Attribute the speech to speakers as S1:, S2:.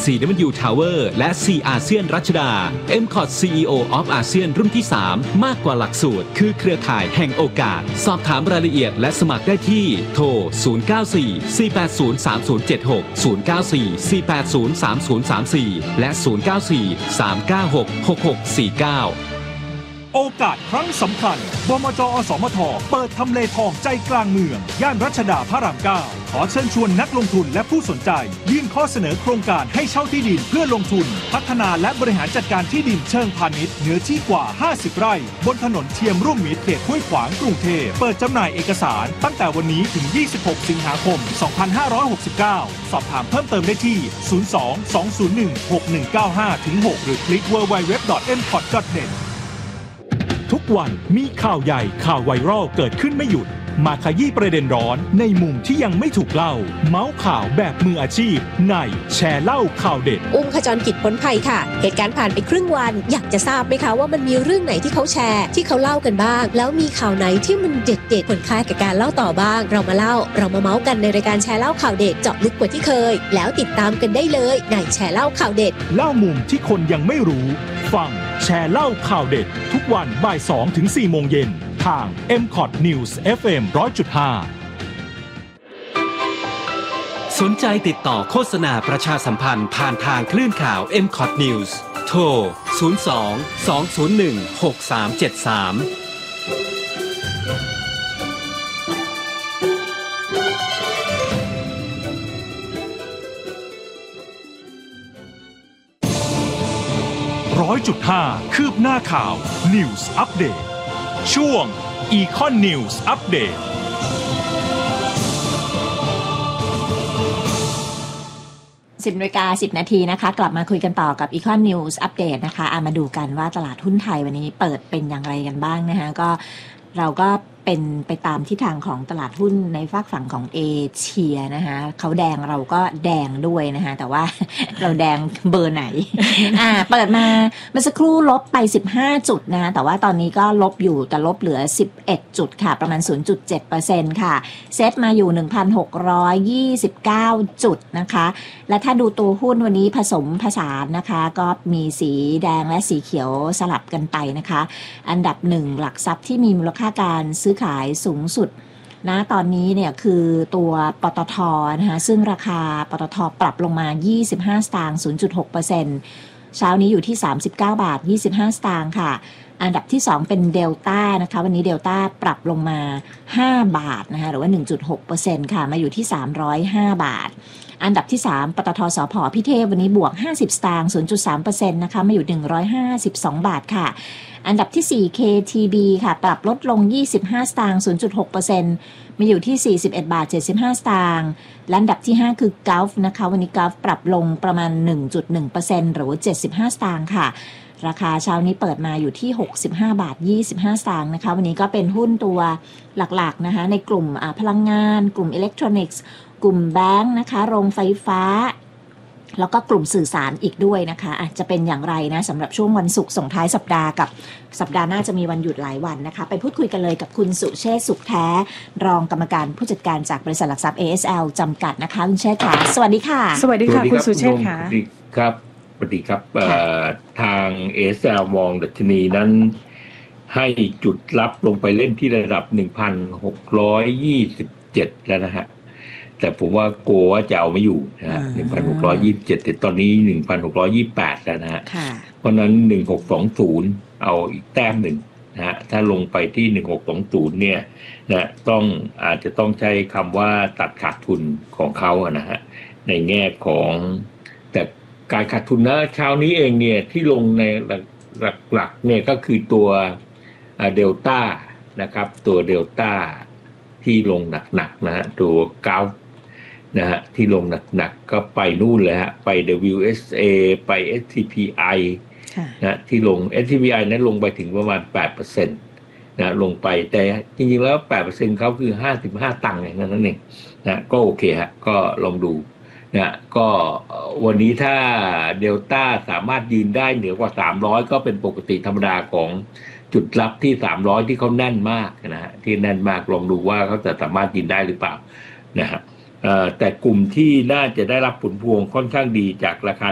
S1: 4W Tower และ C อาเซียนรัชดา MCOT CEO of ASEAN รุ่นที่ 3 มากกว่าหลักสูตรคือเครือข่ายแห่งโอกาสสอบถามรายละเอียดและสมัครได้ที่โทร 094-480-3076 094-480-3034 และ 094-396-6649
S2: โอกาสครั้งสำคัญบมจ.อสมท.เปิดทำเลทองใจกลางเมืองย่านรัชดาพระราม 9 ขอเชิญชวนนักลงทุนและผู้สนใจยื่นข้อเสนอโครงการให้เช่าที่ดินเพื่อลงทุนพัฒนาและบริหารจัดการที่ดินเชิงพาณิชย์เนื้อที่กว่า50ไร่บนถนนเทียมร่วมมิตรเขตห้วยขวางกรุงเทพเปิดจำหน่ายเอกสารตั้งแต่วันนี้ถึง26สิงหาคม2569สอบถามเพิ่มเติมได้ที่02-201-6195-6หรือคลิก www.mcot.netทุกวันมีข่าวใหญ่ข่าวไวรัลเกิดขึ้นไม่หยุดมาขยี้ประเด็นร้อนในมุมที่ยังไม่ถูกเล่าเมาส์ข่าวแบบมืออาชีพในแชร์เล่าข่าวเด็ด
S3: ขจรกิจพ้นภัยค่ะเหตุการณ์ผ่านไปครึ่งวันอยากจะทราบไหมคะว่ามันมีเรื่องไหนที่เขาแชร์ที่เขาเล่ากันบ้างแล้วมีข่าวไหนที่มันเด็ดๆผลคล้ายกับการเล่าต่อบ้างเรามาเมาส์กันในรายการแชร์เล่าข่าวเด็ดเจาะลึกกว่าที่เคยแล้วติดตามกันได้เลยในแชร์เล่าข่าวเด็ด
S2: เล่ามุมที่คนยังไม่รู้ฟังแชร์เล่าข่าวเด็ดทุกวันบ่าย 2 ถึง 4 โมงเย็นทาง MCOT News FM 100.5
S1: สนใจติดต่อโฆษณาประชาสัมพันธ์ผ่านทางคลื่นข่าว MCOT News โทร
S2: 100.5 คืบหน้าข่าว News Update ช่วง Econ News Update
S4: 10:10 นาทีนะคะกลับมาคุยกันต่อกับ Econ News Update นะคะมาดูกันว่าตลาดหุ้นไทยวันนี้เปิดเป็นอย่างไรกันบ้างนะคะก็เราก็เป็นไปตามทิศทางของตลาดหุ้นในฝั่งของเอเชียนะคะเขาแดงเราก็แดงด้วยนะคะแต่ว่าเราแดงเบอร์ไหน เปิดมาเมื่อสักครู่ลบไป15จุดนะคะแต่ว่าตอนนี้ก็ลบอยู่แต่ลบเหลือ11จุดค่ะประมาณ 0.7% ค่ะเซตมาอยู่ 1,629 จุดนะคะและถ้าดูตัวหุ้นวันนี้ผสมผสานนะคะก็มีสีแดงและสีเขียวสลับกันไปนะคะอันดับ1หลักทรัพย์ที่มีมูลค่าการซื้อขายสูงสุดนะตอนนี้เนี่ยคือตัวปตท.นะคะซึ่งราคาปตท.ปรับลงมา25สตางค์ 0.6% เช้านี้อยู่ที่39บาท25สตางค์ค่ะอันดับที่2เป็นเดลต้านะคะวันนี้เดลต้าปรับลงมา5บาทนะคะหรือว่า 1.6% ค่ะมาอยู่ที่305บาทอันดับที่3ปตท.สผ.พิเทพวันนี้บวก50สตางค์ 0.3% นะคะมาอยู่152บาทค่ะอันดับที่4 KTB ค่ะปรับลดลง25สตางค์ 0.6% มาอยู่ที่41บาท75สตางค์และอันดับที่5คือ Gulf นะคะวันนี้ Gulf ปรับลงประมาณ 1.1% หรือว่า75สตางค์ค่ะราคาเช้านี้เปิดมาอยู่ที่65บาท25สตางค์นะคะวันนี้ก็เป็นหุ้นตัวหลักๆนะคะในกลุ่มพลังงานกลุ่มอิเล็กทรอนิกส์กลุ่มแบงค์นะคะโรงไฟฟ้าแล้วก็กลุ่มสื่อสารอีกด้วยนะคะจะเป็นอย่างไรนะสำหรับช่วงวันศุกร์ส่งท้ายสัปดาห์กับสัปดาห์หน้าจะมีวันหยุดหลายวันนะคะไปพูดคุยกันเลยกับคุณสุเชษฐ์สุขแท้รองกรรมการผู้จัดการจากบริษัทหลักทรัพย์ ASL จำกัดนะคะคุณเชษฐ์ค่ะสวัสดีค่ะ
S5: สวัสดีค่ะคุณสุเชษฐ์ค่ะ
S6: ครับสวัสดีครับทาง ASL มองดัชนีนั้นให้จุดรับลงไปเล่นที่ระดับ 1,627 แล้วนะฮะแต่ผมว่าโกว่าจะเอาไม่อยู่นะฮะ 1,627 แต่ตอนนี้ 1,628 แล้วนะฮะเพราะนั้น 1,620 เอาอีกแต้มหนึ่งนะฮะถ้าลงไปที่ 1,620 เนี่ยนะอาจจะต้องใช้คำว่าตัดขาดทุนของเขานะฮะในแง่ของแต่การขาดทุนนะเช้านี้เองเนี่ยที่ลงในหลักๆเนี่ยก็คือตัวเดลต้านะครับตัวเดลต้าที่ลงหนักๆนะฮะตัวกราฟนะฮะที่ลงหนักๆก็ไปนู่นเลยฮะไป WSA ไป STPI นะที่ลง STPI นั้นลงไปถึงประมาณ 8% นะลงไปแต่จริงๆแล้ว 8% เขาคือ55ตังค์อย่างนั้นเองนะก็โอเคฮะก็ลองดูนะก็วันนี้ถ้าเดลต้าสามารถยืนได้เหนือกว่า300ก็เป็นปกติธรรมดาของจุดรับที่300ที่เขาแน่นมากนะฮะที่แน่นมากลองดูว่าเขาจะสามารถยืนได้หรือเปล่านะฮะแต่กลุ่มที่น่าจะได้รับผลพวงค่อนข้างดีจากราคา